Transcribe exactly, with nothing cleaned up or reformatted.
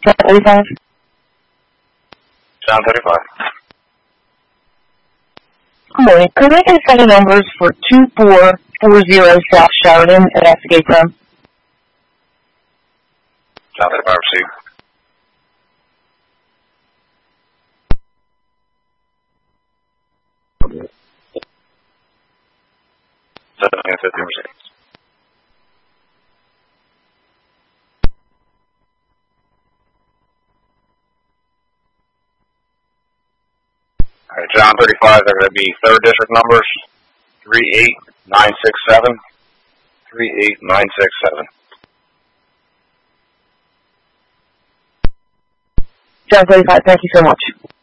John thirty-five. John thirty-five. Good morning. Could I get any numbers for two four four zero South Sheridan at Esgate Town? John thirty-five received. seventeen fifty received. All right, John thirty-five, they're going to be third district numbers, three eight nine six seven, three eight nine six seven. John thirty-five, thank you so much.